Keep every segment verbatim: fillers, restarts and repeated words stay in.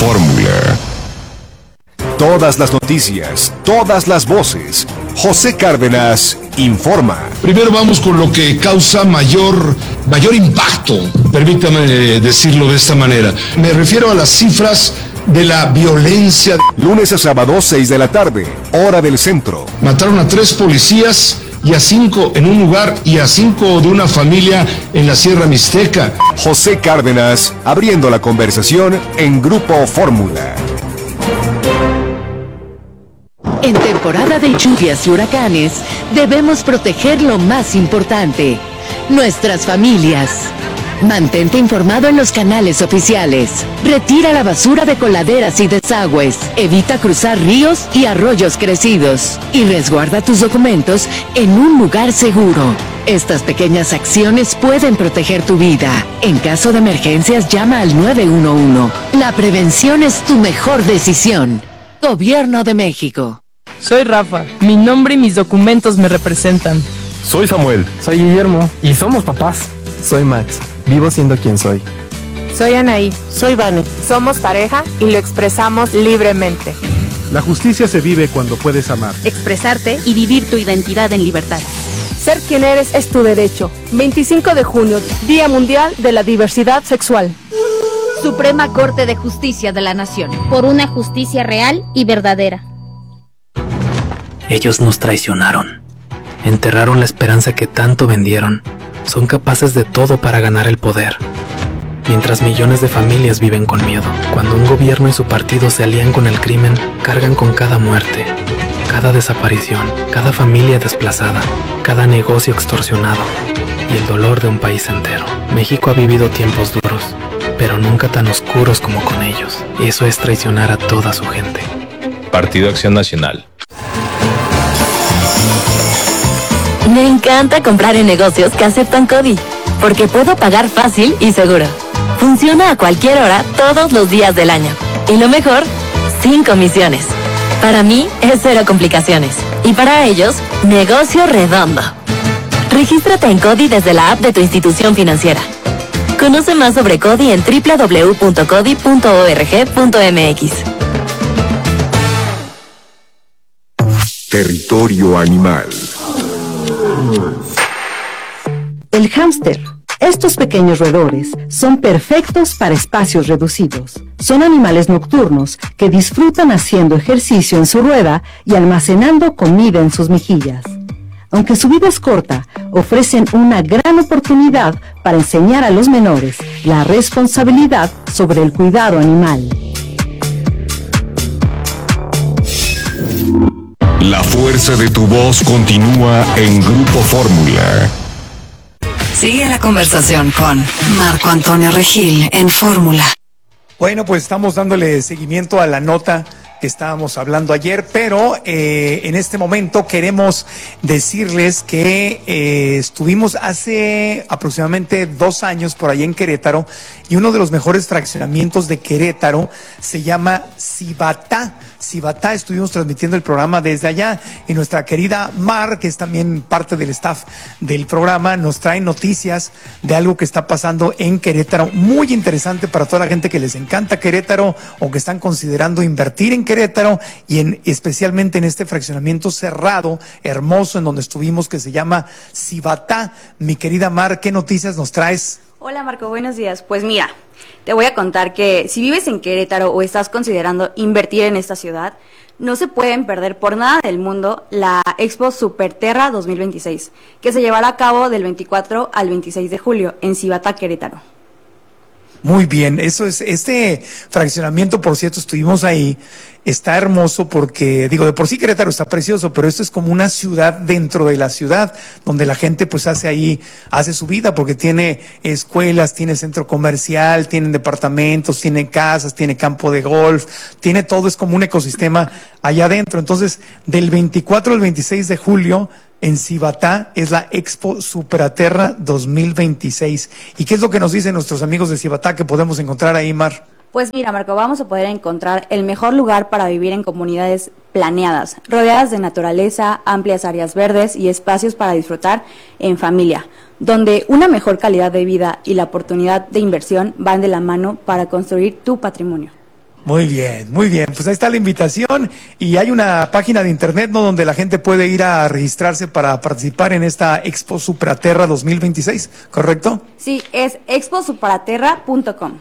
Fórmula. Todas las noticias, todas las voces. José Cárdenas informa. Primero vamos con lo que causa mayor, mayor impacto, permítame decirlo de esta manera. Me refiero a las cifras de la violencia. Lunes a sábado, seis de la tarde, hora del centro. Mataron a tres policías y a cinco en un lugar y a cinco de una familia en la Sierra Mixteca. José Cárdenas abriendo la conversación en Grupo Fórmula. En temporada de lluvias y huracanes, debemos proteger lo más importante, nuestras familias. Mantente informado en los canales oficiales. Retira la basura de coladeras y desagües. Evita cruzar ríos y arroyos crecidos. Y resguarda tus documentos en un lugar seguro. Estas pequeñas acciones pueden proteger tu vida. En caso de emergencias, llama al nueve uno uno. La prevención es tu mejor decisión. Gobierno de México. Soy Rafa. Mi nombre y mis documentos me representan. Soy Samuel. Soy Guillermo. Y somos papás. Soy Max. Vivo siendo quien soy. Soy Anaí. Soy Vane. Somos pareja y lo expresamos libremente. La justicia se vive cuando puedes amar. Expresarte y vivir tu identidad en libertad. Ser quien eres es tu derecho. veinticinco de junio, Día Mundial de la Diversidad Sexual. Suprema Corte de Justicia de la Nación. Por una justicia real y verdadera. Ellos nos traicionaron. Enterraron la esperanza que tanto vendieron. Son capaces de todo para ganar el poder. Mientras millones de familias viven con miedo. Cuando un gobierno y su partido se alían con el crimen, cargan con cada muerte, cada desaparición, cada familia desplazada, cada negocio extorsionado y el dolor de un país entero. México ha vivido tiempos duros, pero nunca tan oscuros como con ellos. Eso es traicionar a toda su gente. Partido Acción Nacional. Me encanta comprar en negocios que aceptan CODI, porque puedo pagar fácil y seguro. Funciona a cualquier hora, todos los días del año. Y lo mejor, sin comisiones. Para mí, es cero complicaciones. Y para ellos, negocio redondo. Regístrate en CODI desde la app de tu institución financiera. Conoce más sobre CODI en doble u doble u doble u punto codi punto org punto m x. Territorio animal. El hámster. Estos pequeños roedores son perfectos para espacios reducidos. Son animales nocturnos que disfrutan haciendo ejercicio en su rueda y almacenando comida en sus mejillas. Aunque su vida es corta, ofrecen una gran oportunidad para enseñar a los menores la responsabilidad sobre el cuidado animal. La fuerza de tu voz continúa en Grupo Fórmula. Sigue la conversación con Marco Antonio Regil en Fórmula. Bueno, pues estamos dándole seguimiento a la nota que estábamos hablando ayer, pero eh, en este momento queremos decirles que eh, estuvimos hace aproximadamente dos años por allá en Querétaro y uno de los mejores fraccionamientos de Querétaro se llama Cibatá. Cibatá, estuvimos transmitiendo el programa desde allá y nuestra querida Mar, que es también parte del staff del programa, nos trae noticias de algo que está pasando en Querétaro, muy interesante para toda la gente que les encanta Querétaro o que están considerando invertir en Querétaro y en, especialmente en este fraccionamiento cerrado, hermoso, en donde estuvimos, que se llama Cibatá. Mi querida Mar, ¿qué noticias nos traes? Hola Marco, buenos días. Pues mira, te voy a contar que si vives en Querétaro o estás considerando invertir en esta ciudad, no se pueden perder por nada del mundo la Expo Superterra dos mil veintiséis, que se llevará a cabo del veinticuatro al veintiséis de julio en Cibatá, Querétaro. Muy bien, eso es, este fraccionamiento, por cierto, estuvimos ahí, está hermoso porque, digo, de por sí Querétaro está precioso, pero esto es como una ciudad dentro de la ciudad, donde la gente pues hace ahí, hace su vida, porque tiene escuelas, tiene centro comercial, tienen departamentos, tiene casas, tiene campo de golf, tiene todo, es como un ecosistema allá adentro. Entonces, del veinticuatro al veintiséis de julio, en Cibatá es la Expo Superterra dos mil veintiséis. ¿Y qué es lo que nos dicen nuestros amigos de Cibatá que podemos encontrar ahí, Mar? Pues mira, Marco, vamos a poder encontrar el mejor lugar para vivir en comunidades planeadas, rodeadas de naturaleza, amplias áreas verdes y espacios para disfrutar en familia, donde una mejor calidad de vida y la oportunidad de inversión van de la mano para construir tu patrimonio. Muy bien, muy bien. Pues ahí está la invitación y hay una página de internet, ¿no?, donde la gente puede ir a registrarse para participar en esta Expo Supraterra dos mil veintiséis, ¿correcto? Sí, es expo supraterra punto com.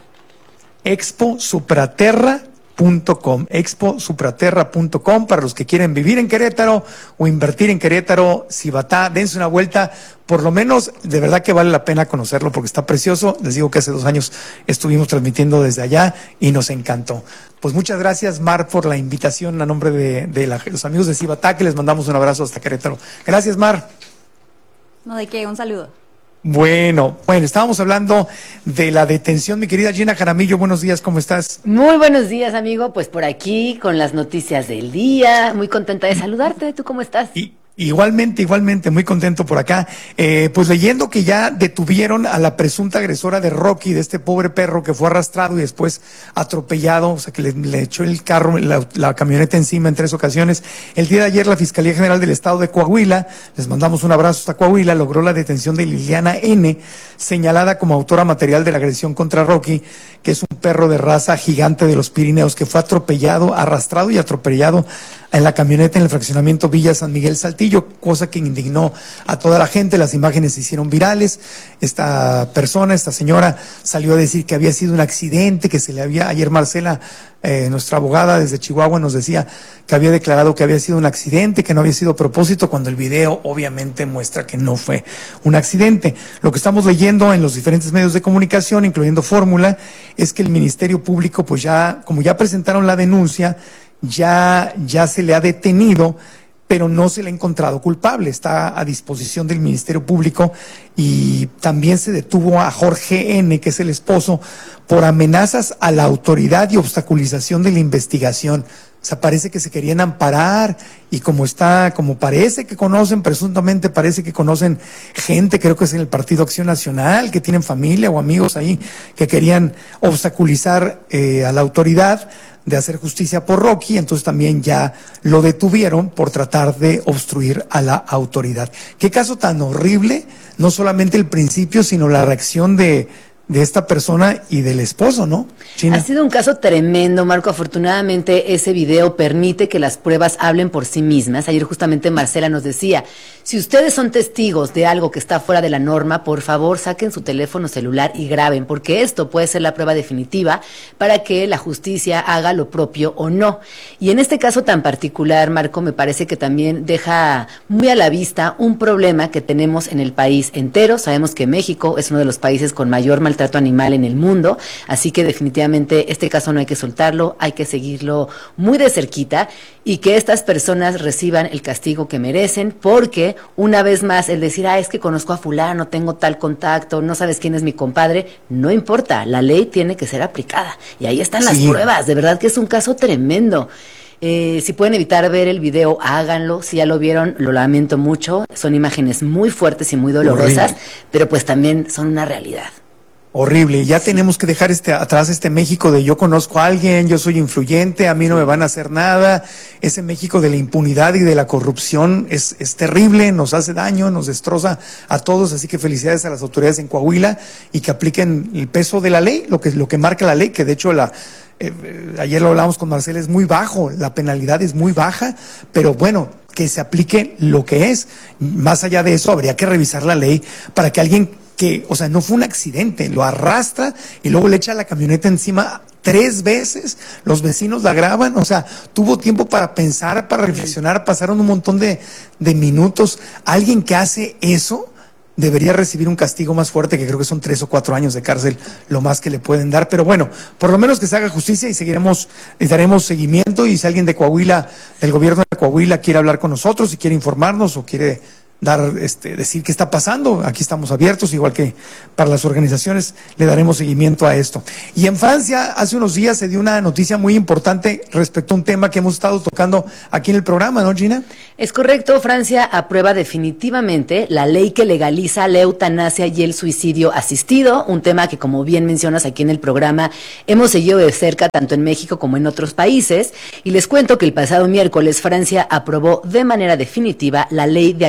expo supraterra punto com, expo supraterra punto com, para los que quieren vivir en Querétaro o invertir en Querétaro, Cibatá, dense una vuelta, por lo menos de verdad que vale la pena conocerlo porque está precioso. Les digo que hace dos años estuvimos transmitiendo desde allá y nos encantó. Pues muchas gracias, Mar, por la invitación a nombre de, de la, los amigos de Cibatá, que les mandamos un abrazo hasta Querétaro. Gracias, Mar. No, de qué, un saludo. Bueno, bueno, estábamos hablando de la detención, mi querida Gina Jaramillo, buenos días, ¿cómo estás? Muy buenos días, amigo, pues por aquí con las noticias del día, muy contenta de saludarte, ¿tú cómo estás? Y igualmente, igualmente, muy contento por acá. Eh, pues leyendo que ya detuvieron a la presunta agresora de Rocky, de este pobre perro que fue arrastrado y después atropellado, o sea que le, le echó el carro, la, la camioneta encima en tres ocasiones. El día de ayer la Fiscalía General del Estado de Coahuila, les mandamos un abrazo hasta Coahuila, logró la detención de Liliana N., señalada como autora material de la agresión contra Rocky, que es un perro de raza gigante de los Pirineos, que fue atropellado, arrastrado y atropellado en la camioneta en el fraccionamiento Villa San Miguel Saltillo, cosa que indignó a toda la gente. Las imágenes se hicieron virales. Esta persona, esta señora, salió a decir que había sido un accidente, que se le había, ayer Marcela, eh, nuestra abogada desde Chihuahua, nos decía que había declarado que había sido un accidente, que no había sido a propósito, cuando el video obviamente muestra que no fue un accidente. Lo que estamos leyendo en los diferentes medios de comunicación, incluyendo Fórmula, es que el Ministerio Público, pues ya, como ya presentaron la denuncia, ya, ya se le ha detenido, pero no se le ha encontrado culpable. Está a disposición del Ministerio Público y también se detuvo a Jorge N., que es el esposo, por amenazas a la autoridad y obstaculización de la investigación. O sea, parece que se querían amparar y como está, como parece que conocen, presuntamente parece que conocen gente, creo que es en el Partido Acción Nacional, que tienen familia o amigos ahí que querían obstaculizar eh, a la autoridad de hacer justicia por Rocky, entonces también ya lo detuvieron por tratar de obstruir a la autoridad. Qué caso tan horrible, no solamente el principio, sino la reacción de, de esta persona y del esposo, ¿no? China. Ha sido un caso tremendo, Marco. Afortunadamente ese video permite que las pruebas hablen por sí mismas. Ayer justamente Marcela nos decía, si ustedes son testigos de algo que está fuera de la norma, por favor saquen su teléfono celular y graben, porque esto puede ser la prueba definitiva para que la justicia haga lo propio o no. Y en este caso tan particular, Marco, me parece que también deja muy a la vista un problema que tenemos en el país entero. Sabemos que México es uno de los países con mayor maltrato animal en el mundo, así que definitivamente este caso no hay que soltarlo, hay que seguirlo muy de cerquita y que estas personas reciban el castigo que merecen, porque una vez más el decir, ah, es que conozco a fulano, tengo tal contacto, no sabes quién es mi compadre, no importa, la ley tiene que ser aplicada y ahí están las sí. pruebas, de verdad que es un caso tremendo. Eh, si pueden evitar ver el video, háganlo. Si ya lo vieron, lo lamento mucho, son imágenes muy fuertes y muy dolorosas, horrible. Pero pues también son una realidad. Horrible, ya tenemos que dejar este atrás este México de yo conozco a alguien, yo soy influyente, a mí no me van a hacer nada. Ese México de la impunidad y de la corrupción es, es terrible, nos hace daño, nos destroza a todos, así que felicidades a las autoridades en Coahuila y que apliquen el peso de la ley, lo que, lo que marca la ley, que de hecho la eh, ayer lo hablamos con Marcela, es muy bajo, la penalidad es muy baja, pero bueno, que se aplique lo que es. Más allá de eso, habría que revisar la ley para que alguien que, o sea, no fue un accidente, lo arrastra y luego le echa la camioneta encima tres veces, los vecinos la graban, o sea, tuvo tiempo para pensar, para reflexionar, pasaron un montón de, de minutos. Alguien que hace eso debería recibir un castigo más fuerte, que creo que son tres o cuatro años de cárcel, lo más que le pueden dar, pero bueno, por lo menos que se haga justicia y seguiremos, y daremos seguimiento, y si alguien de Coahuila, del gobierno de Coahuila quiere hablar con nosotros, si quiere informarnos o quiere dar, este, decir qué está pasando, aquí estamos abiertos, igual que para las organizaciones, le daremos seguimiento a esto. Y en Francia, hace unos días se dio una noticia muy importante respecto a un tema que hemos estado tocando aquí en el programa, ¿no, Gina? Es correcto, Francia aprueba definitivamente la ley que legaliza la eutanasia y el suicidio asistido, un tema que, como bien mencionas aquí en el programa, hemos seguido de cerca tanto en México como en otros países, y les cuento que el pasado miércoles Francia aprobó de manera definitiva la ley de ayuda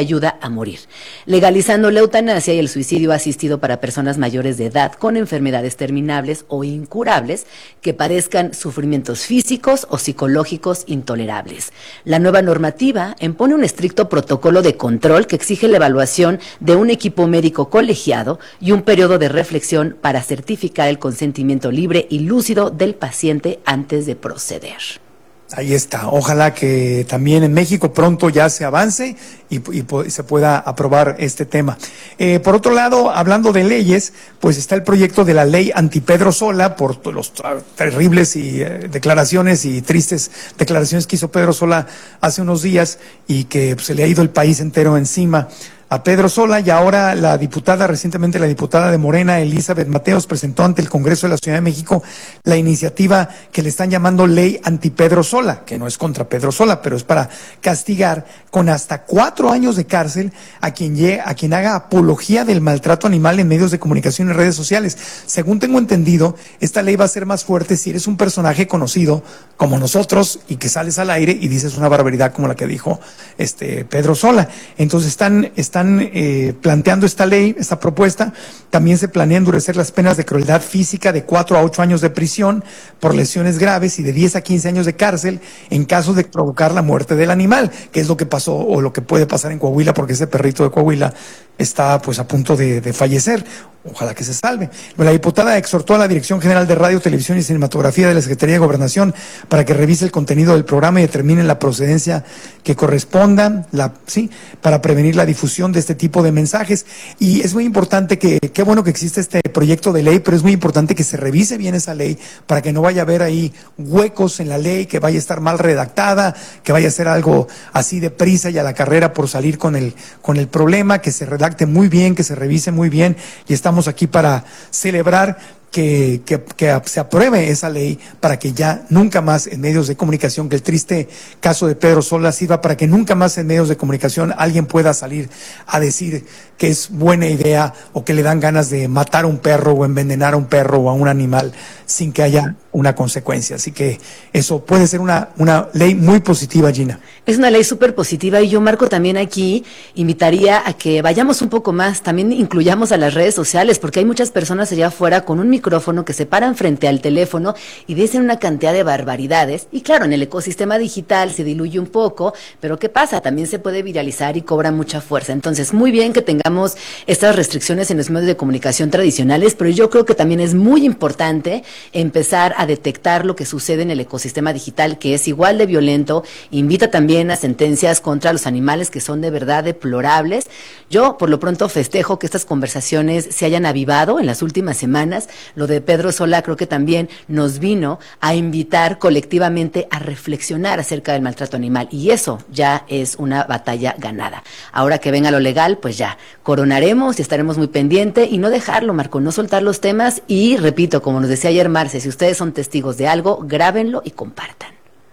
a morir, legalizando la eutanasia y el suicidio asistido para personas mayores de edad con enfermedades terminables o incurables que padezcan sufrimientos físicos o psicológicos intolerables. La nueva normativa impone un estricto protocolo de control que exige la evaluación de un equipo médico colegiado y un periodo de reflexión para certificar el consentimiento libre y lúcido del paciente antes de proceder. Ahí está. Ojalá que también en México pronto ya se avance y, y, y se pueda aprobar este tema. Eh, por otro lado, hablando de leyes, pues está el proyecto de la ley anti-Pedro Sola por las terribles y, eh, declaraciones y tristes declaraciones que hizo Pedro Sola hace unos días y que pues, se le ha ido el país entero encima a Pedro Sola. Y ahora la diputada, recientemente la diputada de Morena, Elizabeth Mateos, presentó ante el Congreso de la Ciudad de México la iniciativa que le están llamando Ley Anti-Pedro Sola, que no es contra Pedro Sola, pero es para castigar con hasta cuatro años de cárcel a quien, llegue, a quien haga apología del maltrato animal en medios de comunicación y redes sociales. Según tengo entendido, esta ley va a ser más fuerte si eres un personaje conocido como nosotros y que sales al aire y dices una barbaridad como la que dijo este Pedro Sola. Entonces están, están eh, planteando esta ley, esta propuesta. También se planea endurecer las penas de crueldad física de cuatro a ocho años de prisión por lesiones graves y de diez a quince años de cárcel en caso de provocar la muerte del animal, que es lo que pasó o lo que puede pasar en Coahuila, porque ese perrito de Coahuila está pues a punto de, de fallecer. Ojalá que se salve. La diputada exhortó a la Dirección General de Radio, Televisión y Cinematografía de la Secretaría de Gobernación para que revise el contenido del programa y determine la procedencia que corresponda, la, sí, para prevenir la difusión de este tipo de mensajes. Y es muy importante que, qué bueno que existe este proyecto de ley, pero es muy importante que se revise bien esa ley para que no vaya a haber ahí huecos en la ley, que vaya a estar mal redactada, que vaya a ser algo así de prisa y a la carrera por salir con el, con el problema, que se redacte muy bien, que se revise muy bien, y estamos aquí para celebrar Que, que, que se apruebe esa ley para que ya nunca más en medios de comunicación, que el triste caso de Pedro Sola sirva para que nunca más en medios de comunicación alguien pueda salir a decir que es buena idea o que le dan ganas de matar a un perro o envenenar a un perro o a un animal sin que haya una consecuencia. Así que eso puede ser una, una ley muy positiva, Gina. Es una ley súper positiva y yo, Marco, también aquí invitaría a que vayamos un poco más, también incluyamos a las redes sociales, porque hay muchas personas allá afuera con un micrófono que se paran frente al teléfono y dicen una cantidad de barbaridades. Y claro, en el ecosistema digital se diluye un poco, pero ¿qué pasa? También se puede viralizar y cobra mucha fuerza. Entonces, muy bien que tengamos estas restricciones en los medios de comunicación tradicionales, pero yo creo que también es muy importante empezar a detectar lo que sucede en el ecosistema digital, que es igual de violento. Invita también a sentencias contra los animales que son de verdad deplorables. Yo, por lo pronto, festejo que estas conversaciones se hayan avivado en las últimas semanas. Lo de Pedro Sola creo que también nos vino a invitar colectivamente a reflexionar acerca del maltrato animal, y eso ya es una batalla ganada. Ahora que venga lo legal, pues ya coronaremos y estaremos muy pendientes y no dejarlo, Marco, no soltar los temas. Y repito, como nos decía ayer Marce, si ustedes son testigos de algo, grábenlo y compartan.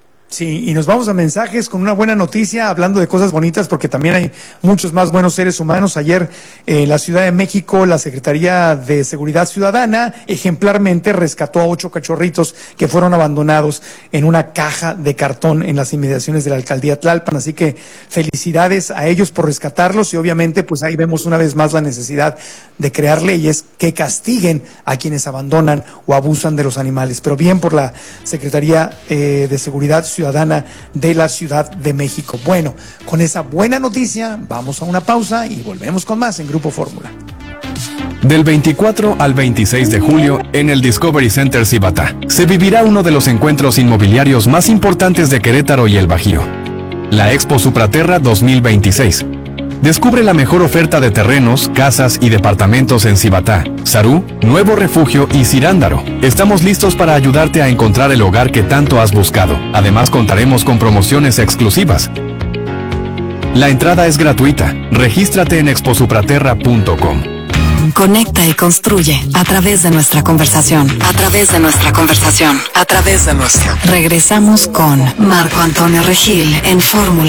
Sí, y nos vamos a mensajes con una buena noticia, hablando de cosas bonitas, porque también hay muchos más buenos seres humanos. Ayer en la Ciudad de México, la Secretaría de Seguridad Ciudadana ejemplarmente rescató a ocho cachorritos que fueron abandonados en una caja de cartón en las inmediaciones de la Alcaldía Tlalpan. Así que felicidades a ellos por rescatarlos, y obviamente pues ahí vemos una vez más la necesidad de crear leyes que castiguen a quienes abandonan o abusan de los animales. Pero bien por la Secretaría eh, de Seguridad Ciudadana Ciudadana de la Ciudad de México. Bueno, con esa buena noticia vamos a una pausa y volvemos con más en Grupo Fórmula. Del veinticuatro al veintiséis de julio, en el Discovery Center Cibatá, se vivirá uno de los encuentros inmobiliarios más importantes de Querétaro y el Bajío, la Expo Supraterra dos mil veintiséis. Descubre la mejor oferta de terrenos, casas y departamentos en Cibatá, Sarú, Nuevo Refugio y Cirándaro. Estamos listos para ayudarte a encontrar el hogar que tanto has buscado. Además, contaremos con promociones exclusivas. La entrada es gratuita. Regístrate en expo supraterra punto com. Conecta y construye a través de nuestra conversación, a través de nuestra conversación, a través de nuestra. Regresamos con Marco Antonio Regil en Fórmula.